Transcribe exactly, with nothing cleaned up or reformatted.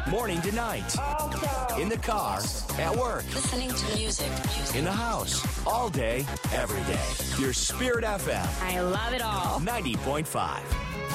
Morning to night. In the car, at work, Listening to music. in the house, all day, every day. Your Spirit F M I love it all. ninety point five.